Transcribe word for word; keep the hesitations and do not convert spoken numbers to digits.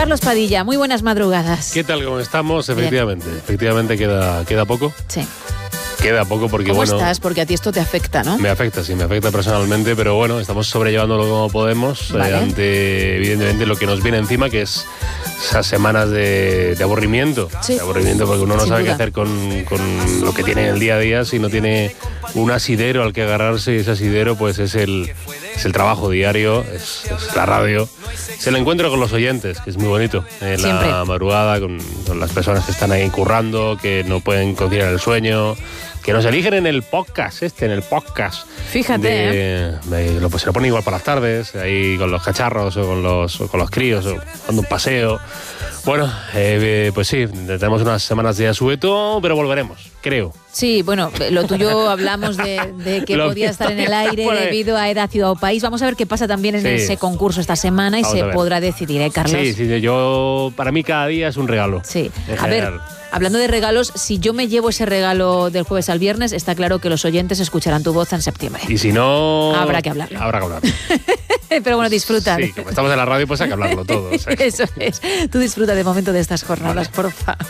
Carlos Padilla, muy buenas madrugadas. ¿Qué tal? ¿Cómo estamos? Efectivamente, Bien. efectivamente queda, queda poco. Sí. Queda poco porque, ¿Cómo bueno... ¿Cómo estás? Porque a ti esto te afecta, ¿no? Me afecta, sí, me afecta personalmente, pero bueno, estamos sobrellevándolo como podemos, Vale. eh, ante, evidentemente, lo que nos viene encima, que es esas semanas de, de aburrimiento. Sí. De aburrimiento porque uno no Sin sabe duda. qué hacer con, con lo que tiene en el día a día si no tiene un asidero al que agarrarse, y ese asidero pues es el, es el trabajo diario, es, es la radio. Es el encuentro con los oyentes, que es muy bonito. En Siempre. la madrugada, con, con las personas que están ahí currando, que no pueden conciliar el sueño, que nos eligen en el podcast, este, en el podcast. Fíjate, de, ¿eh? de, lo, pues se lo ponen igual para las tardes, ahí con los cacharros o con los, o con los críos, o dando un paseo. Bueno, eh, pues sí, tenemos unas semanas de asueto, pero volveremos, creo. Sí, bueno, lo tuyo hablamos de, de que Lo podía mío estar en el está aire por ahí. debido a edad, ciudad o país. Vamos a ver qué pasa también en Sí. ese concurso esta semana y Vamos se a ver. podrá decidir, ¿eh, Carlos? Sí, sí, yo, para mí cada día es un regalo. Sí. En A ver, general. hablando de regalos, si yo me llevo ese regalo del jueves al viernes, está claro que los oyentes escucharán tu voz en septiembre. Y si no... Habrá que hablarlo. Habrá que hablarlo. Pero bueno, disfruta. Sí, como estamos en la radio, pues hay que hablarlo todo. O sea que- Eso es. Tú disfruta de momento de estas jornadas, Vale. porfa.